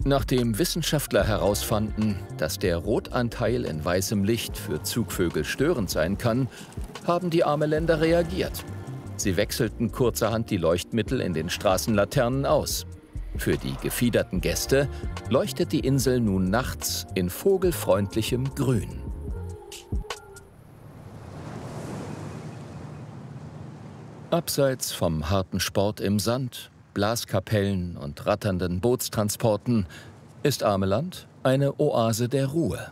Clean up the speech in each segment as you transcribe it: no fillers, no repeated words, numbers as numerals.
Nachdem Wissenschaftler herausfanden, dass der Rotanteil in weißem Licht für Zugvögel störend sein kann, haben die Ameländer reagiert. Sie wechselten kurzerhand die Leuchtmittel in den Straßenlaternen aus. Für die gefiederten Gäste leuchtet die Insel nun nachts in vogelfreundlichem Grün. Abseits vom harten Sport im Sand, Blaskapellen und ratternden Bootstransporten ist Ameland eine Oase der Ruhe.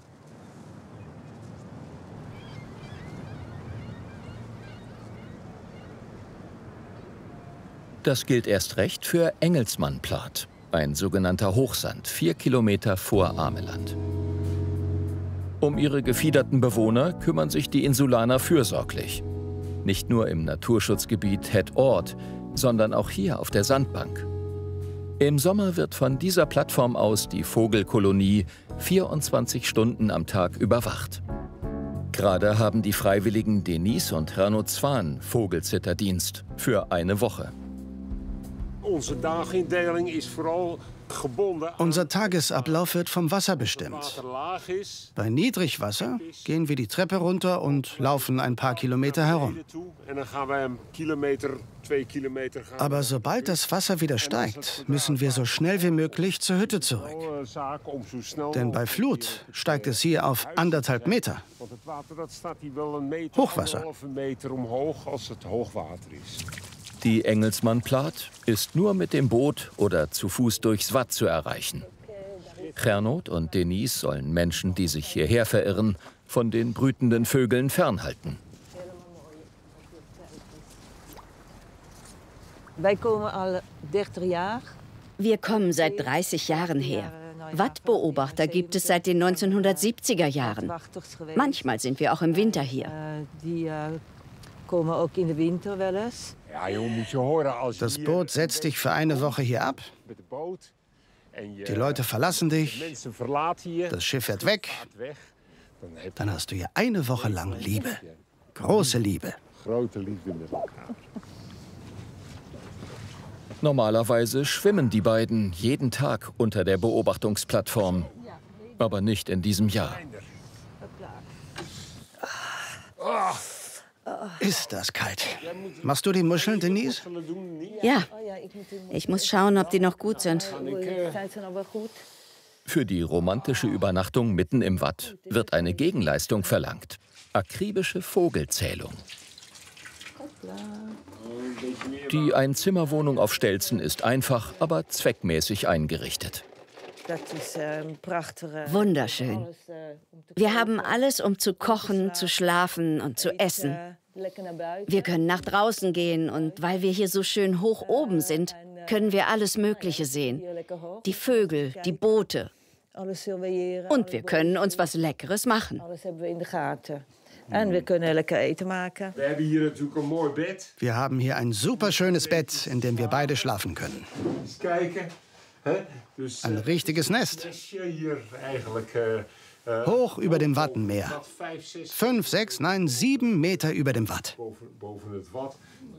Das gilt erst recht für Engelsmann-Plat, ein sogenannter Hochsand, 4 Kilometer vor Ameland. Um ihre gefiederten Bewohner kümmern sich die Insulaner fürsorglich. Nicht nur im Naturschutzgebiet Het Oord, sondern auch hier auf der Sandbank. Im Sommer wird von dieser Plattform aus die Vogelkolonie 24 Stunden am Tag überwacht. Gerade haben die Freiwilligen Denise und Herno Zwaan Vogelzitterdienst für eine Woche. Unser Tagesablauf wird vom Wasser bestimmt. Bei Niedrigwasser gehen wir die Treppe runter und laufen ein paar Kilometer herum. Aber sobald das Wasser wieder steigt, müssen wir so schnell wie möglich zur Hütte zurück. Denn bei Flut steigt es hier auf 1,5 Meter. Hochwasser. Die Engelsmann-Plat ist nur mit dem Boot oder zu Fuß durchs Watt zu erreichen. Gernot und Denise sollen Menschen, die sich hierher verirren, von den brütenden Vögeln fernhalten. Wir kommen seit 30 Jahren her. Wattbeobachter gibt es seit den 1970er Jahren. Manchmal sind wir auch im Winter hier. Das Boot setzt dich für eine Woche hier ab. Die Leute verlassen dich. Das Schiff fährt weg. Dann hast du hier eine Woche lang Liebe. Große Liebe. Normalerweise schwimmen die beiden jeden Tag unter der Beobachtungsplattform. Aber nicht in diesem Jahr. Ist das kalt. Machst du die Muscheln, Denise? Ja, ich muss schauen, ob die noch gut sind. Für die romantische Übernachtung mitten im Watt wird eine Gegenleistung verlangt. Akribische Vogelzählung. Die Einzimmerwohnung auf Stelzen ist einfach, aber zweckmäßig eingerichtet. Wunderschön. Wir haben alles, um zu kochen, zu schlafen und zu essen. Wir können nach draußen gehen und weil wir hier so schön hoch oben sind, können wir alles Mögliche sehen. Die Vögel, die Boote. Und wir können uns was Leckeres machen. Wir haben hier ein super schönes Bett, in dem wir beide schlafen können. Ein richtiges Nest. Hoch über dem Wattenmeer. 5, 6, nein, 7 Meter über dem Watt.